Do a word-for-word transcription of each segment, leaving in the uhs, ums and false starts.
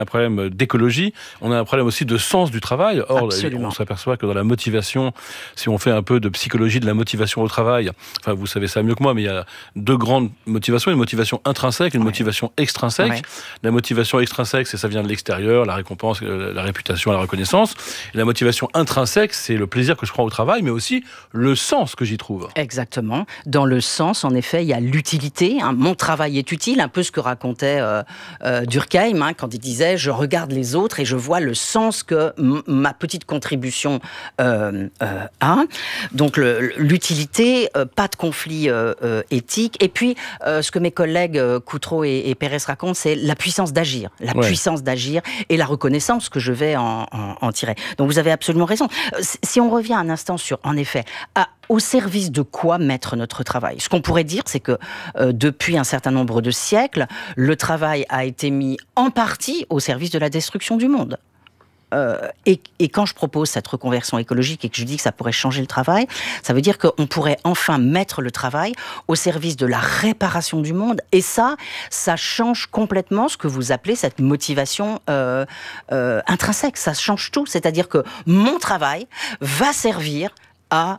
un problème d'écologie, on a un problème aussi de sens du travail. Or, Absolument. on s'aperçoit que dans la motivation, si on fait un peu de psychologie de la motivation au travail, enfin vous savez ça mieux que moi, mais il y a deux grandes motivations, une motivation intrinsèque, une ouais. motivation extrinsèque. Ouais. La motivation extrinsèque, c'est ça vient de l'extérieur, la récompense, la réputation, la reconnaissance. Et la motivation intrinsèque, c'est le plaisir que je prends au travail, mais aussi le sens que j'y trouve. Exactement. Dans le sens, en effet, il y a l'utilité. Hein. Mon travail est utile, un peu ce que racontait euh, euh, Durkheim, hein, quand il disait « je regarde les autres et je vois le sens que m- ma petite contribution euh, euh, a ». Donc le, l'utilité, euh, pas de conflit euh, euh, éthique. Et puis, euh, ce que mes collègues euh, Coutreau et, et Pérez racontent, c'est la puissance d'agir. La ouais. puissance d'agir et la reconnaissance que je vais en, en, en tirer. Donc vous avez absolument raison. Si on revient un instant sur, en effet, à, au service de quoi mettre notre travail ? Ce qu'on pourrait dire, c'est que euh, depuis un certain nombre de siècles, le travail a été mis en partie au service de la destruction du monde. Euh, et, et quand je propose cette reconversion écologique et que je dis que ça pourrait changer le travail, ça veut dire qu'on pourrait enfin mettre le travail au service de la réparation du monde. Et ça, ça change complètement ce que vous appelez cette motivation euh, euh, intrinsèque. Ça change tout. C'est-à-dire que mon travail va servir à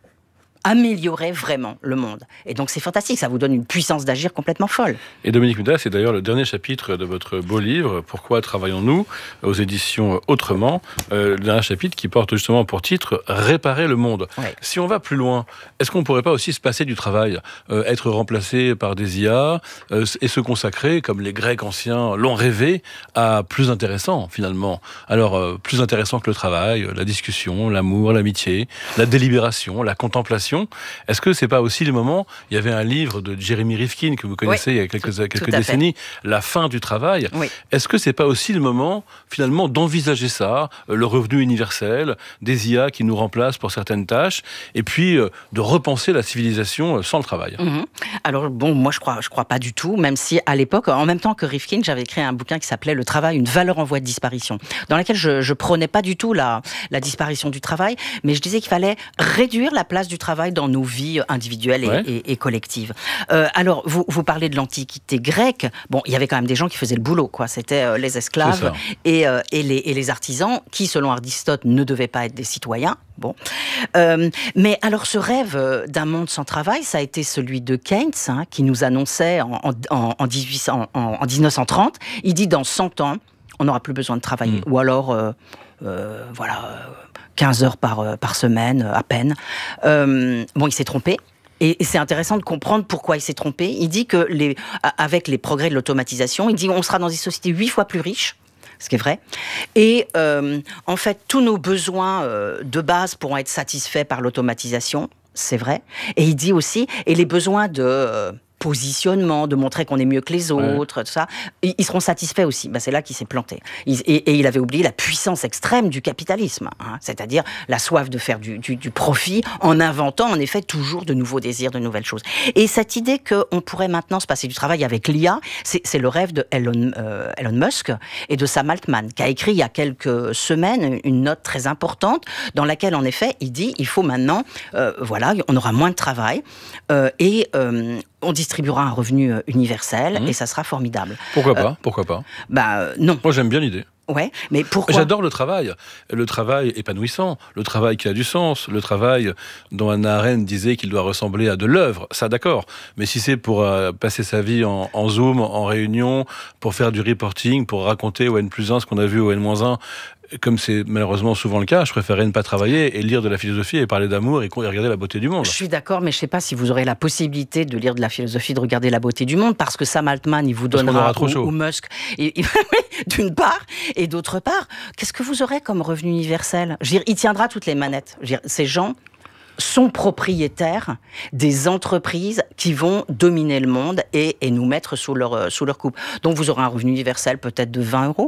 améliorer vraiment le monde. Et donc c'est fantastique, ça vous donne une puissance d'agir complètement folle. Et Dominique Muda, c'est d'ailleurs le dernier chapitre de votre beau livre, Pourquoi travaillons-nous, aux éditions Autrement, euh, le dernier chapitre qui porte justement pour titre Réparer le monde. Ouais. Si on va plus loin, est-ce qu'on ne pourrait pas aussi se passer du travail, euh, être remplacé par des I A euh, et se consacrer, comme les Grecs anciens l'ont rêvé, à plus intéressant finalement. Alors, euh, plus intéressant que le travail, la discussion, l'amour, l'amitié, la délibération, la contemplation. Est-ce que c'est pas aussi le moment, il y avait un livre de Jeremy Rifkin que vous connaissez oui, il y a quelques, tout, quelques tout décennies, La fin du travail. Oui. Est-ce que c'est pas aussi le moment finalement d'envisager ça, le revenu universel, des I A qui nous remplacent pour certaines tâches, et puis euh, de repenser la civilisation sans le travail? Mmh. Alors bon, moi je crois, je crois pas du tout, même si à l'époque, en même temps que Rifkin, j'avais écrit un bouquin qui s'appelait Le travail, une valeur en voie de disparition, dans laquelle je, je prônais pas du tout la, la disparition du travail, mais je disais qu'il fallait réduire la place du travail dans nos vies individuelles et, ouais. et, et collectives. Euh, alors, vous, vous parlez de l'Antiquité grecque. Bon, il y avait quand même des gens qui faisaient le boulot, quoi. C'était euh, les esclaves et, euh, et, les, et les artisans, qui, selon Aristote, ne devaient pas être des citoyens. Bon. Euh, mais alors, ce rêve d'un monde sans travail, ça a été celui de Keynes, hein, qui nous annonçait en, en, en, dix-huit cents, en, en dix-neuf cent trente, il dit dans cent ans, on n'aura plus besoin de travailler. Mmh. Ou alors, euh, euh, voilà... Euh, quinze heures par, par semaine, à peine. Euh, bon, il s'est trompé. Et, et c'est intéressant de comprendre pourquoi il s'est trompé. Il dit que, les, avec les progrès de l'automatisation, il dit qu'on sera dans une société huit fois plus riche, ce qui est vrai. Et euh, en fait, tous nos besoins euh, de base pourront être satisfaits par l'automatisation, c'est vrai. Et il dit aussi, et les besoins de... Euh, positionnement, de montrer qu'on est mieux que les autres, ouais. tout ça, ils seront satisfaits aussi. Ben, c'est là qu'il s'est planté. Il, et, et il avait oublié la puissance extrême du capitalisme, hein, c'est-à-dire la soif de faire du, du, du profit en inventant en effet toujours de nouveaux désirs, de nouvelles choses. Et cette idée qu'on pourrait maintenant se passer du travail avec l'I A, c'est, c'est le rêve de Elon, euh, Elon Musk et de Sam Altman, qui a écrit il y a quelques semaines une note très importante dans laquelle en effet il dit il faut maintenant, euh, voilà, on aura moins de travail euh, et euh, on distribuera un revenu universel mmh. et ça sera formidable. Pourquoi pas euh, Pourquoi pas Bah euh, non. Moi j'aime bien l'idée. Ouais, mais pourquoi ? J'adore le travail. Le travail épanouissant, le travail qui a du sens, le travail dont Hannah Arendt disait qu'il doit ressembler à de l'œuvre, ça d'accord. Mais si c'est pour euh, passer sa vie en, en Zoom, en réunion, pour faire du reporting, pour raconter au N plus un ce qu'on a vu au N moins un, comme c'est malheureusement souvent le cas, je préférerais ne pas travailler et lire de la philosophie et parler d'amour et regarder la beauté du monde. Je suis d'accord, mais je ne sais pas si vous aurez la possibilité de lire de la philosophie, de regarder la beauté du monde, parce que Sam Altman, il vous donnera, ou, ou Musk, et, et, d'une part, et d'autre part, qu'est-ce que vous aurez comme revenu universel ? Je veux dire, il tiendra toutes les manettes. Je veux dire, ces gens sont propriétaires des entreprises qui vont dominer le monde et, et nous mettre sous leur, sous leur coupe. Donc vous aurez un revenu universel peut-être de vingt euros.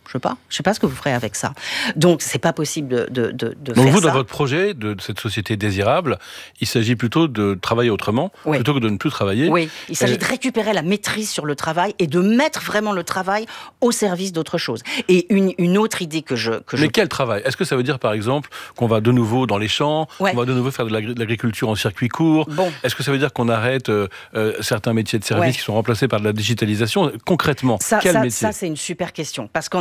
Je sais pas. Je sais pas ce que vous ferez avec ça. Donc, c'est pas possible de, de, de, de Donc faire vous, ça. dans votre projet de cette société désirable, il s'agit plutôt de travailler autrement, oui. plutôt que de ne plus travailler. Oui, il s'agit et... de récupérer la maîtrise sur le travail et de mettre vraiment le travail au service d'autre chose. Et une, une autre idée que je... Que Mais je... quel travail? Est-ce que ça veut dire, par exemple, qu'on va de nouveau dans les champs, ouais. qu'on va de nouveau faire de l'agriculture en circuit court? Bon. Est-ce que ça veut dire qu'on arrête euh, euh, certains métiers de service ouais. qui sont remplacés par de la digitalisation? Concrètement, ça, quel ça, métier? Ça, c'est une super question. Parce qu'on